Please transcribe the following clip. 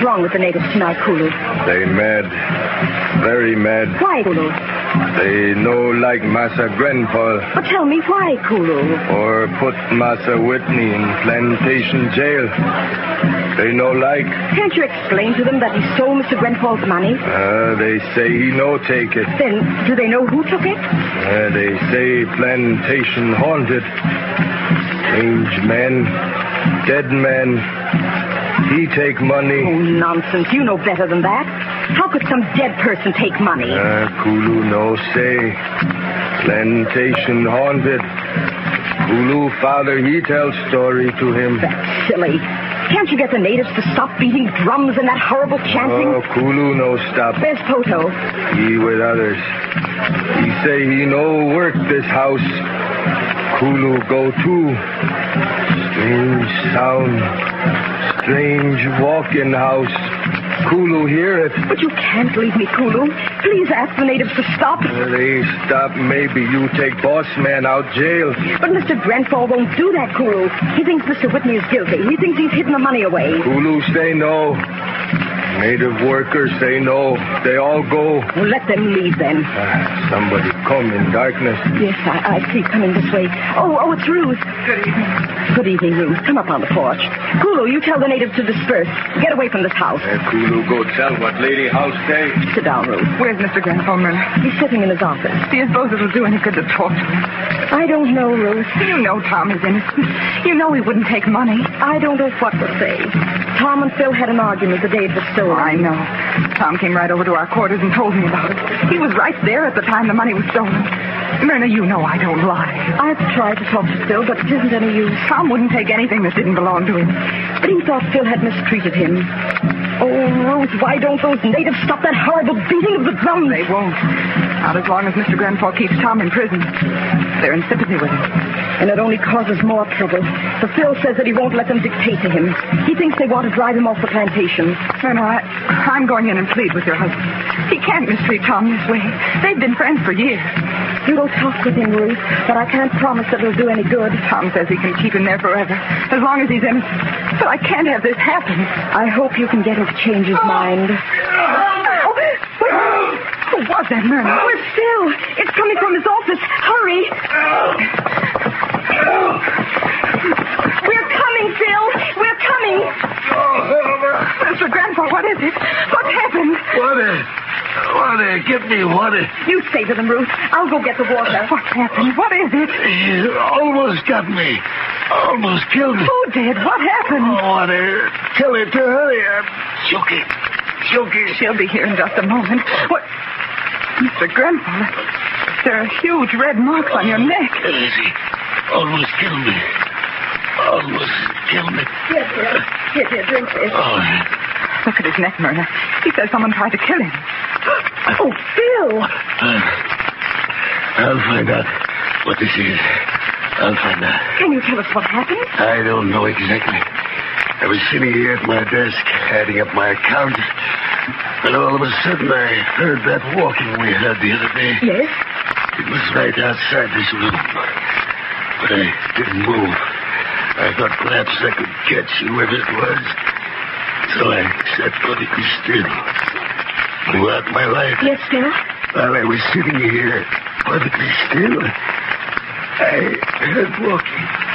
wrong with the natives tonight, Kulu? They mad. Very mad. Why, Kulu? They no like Massa Grenfall. But tell me why, Kulu? Or put Massa Whitney in plantation jail. They no like. Can't you explain to them that he stole Mr. Grenfall's money? They say he no take it. Then, do they know who took it? They say plantation haunted. Strange man. Dead man. He take money. Oh, nonsense. You know better than that. How could some dead person take money? Kulu no say. Plantation haunted. Kulu father, he tells story to him. That's silly. Can't you get the natives to stop beating drums and that horrible chanting? Oh, Kulu no stop. Where's Poto? He with others. He say he no work this house. Kulu go too. Strange sound. Strange walk-in house. Kulu hear it. But you can't leave me, Kulu. Please ask the natives to stop. They stop. Maybe you take boss man out jail. But Mr. Grenfall won't do that, Kulu. He thinks Mr. Whitney is guilty. He thinks he's hidden the money away. Kulu say no. Native workers say no. They all go. Well, let them leave then. Somebody come in darkness. Yes, I see coming this way. Oh, it's Ruth. Good evening. Good evening, Ruth. Come up on the porch. Kulu, you tell the natives to disperse. Get away from this house. Kulu go tell what lady house say. Sit down, Ruth. Where's Mr. Grenfall, Myrna? He's sitting in his office. Do you suppose it'll do any good to talk to him? I don't know, Ruth. You know Tom is innocent. You know he wouldn't take money. I don't know what to say. Tom and Phil had an argument the day it was stolen. I know. Tom came right over to our quarters and told me about it. He was right there at the time the money was stolen. Myrna, you know I don't lie. I've tried to talk to Phil, but it isn't any use. Tom wouldn't take anything that didn't belong to him. But he thought Phil had mistreated him. Oh, Ruth, why don't those natives stop that horrible beating of the drums? They won't. Not as long as Mr. Grenfall keeps Tom in prison. They're in sympathy with him. And it only causes more trouble. For Phil says that he won't let them dictate to him. He thinks they want to drive him off the plantation. Myrna, I'm going in and plead with your husband. He can't mistreat Tom this way. They've been friends for years. You'll talk with him, Ruth, but I can't promise that it'll do any good. Tom says he can keep him there forever, as long as he's innocent. But I can't have this happen. I hope you can get him to change his mind. Who was that, Myrna? Where's Phil? It's coming from his office. Hurry. We're coming, Phil. We're coming. Mr. Grenfall, what is it? What's happened? Water. Get me water. You stay to them, Ruth. I'll go get the water. What's happened? What is it? He almost got me. Almost killed me. Who did? What happened? Water. Tell her to hurry up. Choking. She'll be here in just a moment. What? Mr. Grenfall, there are huge red marks on your neck. Easy. Almost killed me. Yes, Phil. Here, drink this. Oh. Look at his neck, Myrna. He says someone tried to kill him. Oh, Phil. I'll find out what this is. I'll find out. Can you tell us what happened? I don't know exactly. I was sitting here at my desk, adding up my accounts, and all of a sudden I heard that walking we had the other day. Yes? It was right outside this room. But I didn't move. I thought perhaps I could catch whoever it was. So I sat perfectly still. Throughout my life. Yes, Phil? While I was sitting here perfectly still, I heard walking.